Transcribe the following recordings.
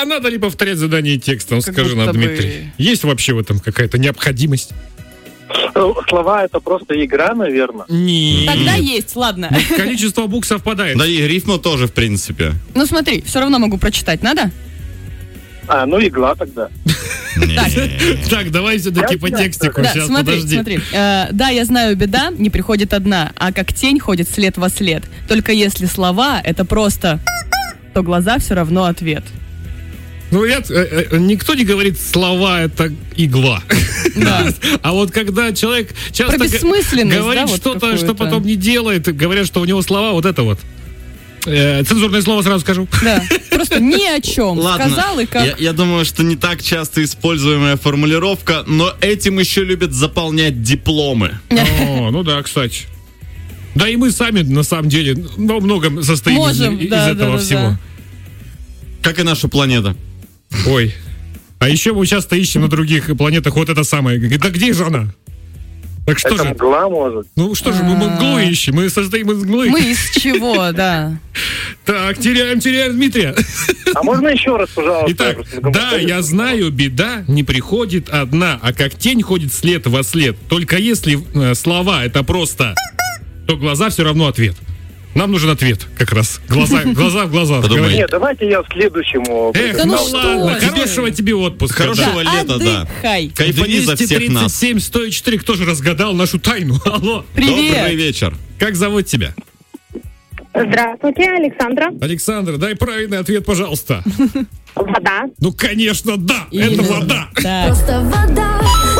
А надо ли повторять задание текстом, Как скажи нам, будто бы- Дмитрий? Есть вообще в этом какая-то необходимость? Слова — это просто игра, наверное. Нет. Тогда есть, ладно. Количество букв совпадает. Да и рифма тоже, в принципе. Ну смотри, все равно могу прочитать, надо? Игла тогда. Так, давай все-таки по текстику. Да, Сейчас, смотри, подожди. смотри. Да, я знаю, беда не приходит одна, а как тень ходит след во след. Только если слова — это просто, то глаза все равно ответ. Ну, никто не говорит, слова — это игла. Да. А вот когда человек часто Про бессмысленность, говорит да, вот что-то, какую-то. что потом не делает, говорят, что у него слова вот это вот. Цензурное слово сразу скажу. Да, просто ни о чем. Ладно, Сказал и как... я думаю, что не так часто используемая формулировка, но этим еще любят заполнять дипломы. О, ну да, кстати. Да и мы сами, на самом деле, во многом состоим Можем, из да, этого да, всего. да. Как и наша планета. Ой. А еще мы часто ищем на других планетах вот это самое. Да где же она? Так что Это же? мгла, может. Ну что же, мы мглу ищем, мы состоим из мглы. Мы из чего, да. Так, теряем Дмитрия. А можно еще раз, пожалуйста? Итак, да, я знаю, беда не приходит одна, а как тень ходит след во след. Только если слова это просто, то глаза все равно ответ. Нам нужен ответ, как раз. Глаза в глаза. Подумай. Говори. Нет, давайте я следующему. Эх, Да ну ну что ладно, же. хорошего тебе отпуска. Хорошего да. лета, да. Отдыхай. Кайфани за всех нас. 237 104, кто же разгадал нашу тайну? Алло. Добрый Привет. вечер. Как зовут тебя? Здравствуйте, Александра. Александр, дай правильный ответ, пожалуйста. Вода. Ну, конечно, да, это Именно. вода. Да. Просто вода.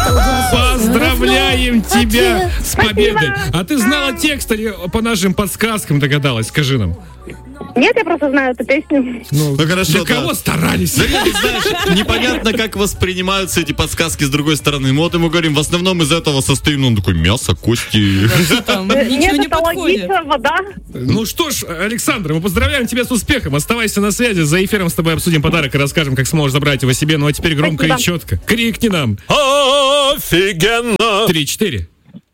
Поздравляем тебя с Спасибо. победой. А ты знала текст или по нашим подсказкам догадалась? Скажи нам. Нет, я просто знаю эту песню. Ну, хорошо, для да. кого старались? Да, ты знаешь, непонятно, как воспринимаются эти подсказки с другой стороны. Мы вот ему говорим, в основном из этого состоим, ну, он такой, мясо, кости. Там Нет, ничего не это подходит. логично, вода. Ну что ж, Александр, мы поздравляем тебя с успехом. Оставайся на связи. За эфиром с тобой обсудим подарок и расскажем, как сможешь забрать его себе. Ну а теперь громко и четко. Крикни нам. Офигенно! 3-4.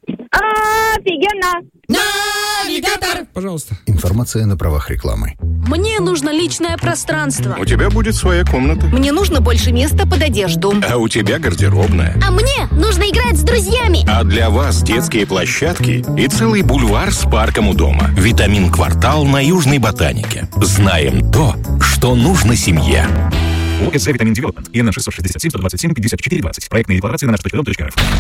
Офигенно. Навигатор. Пожалуйста. Информация на правах рекламы. Мне нужно личное пространство. У тебя будет своя комната. Мне нужно больше места под одежду. А у тебя гардеробная. А мне нужно играть с друзьями. А для вас детские площадки и целый бульвар с парком у дома. Витамин-квартал на Южной Ботанике. Знаем то, что нужно семье. УС Витамин Девелопмент. ИНН 667 127 54 20. Проектные декларации на наш.ру.рф.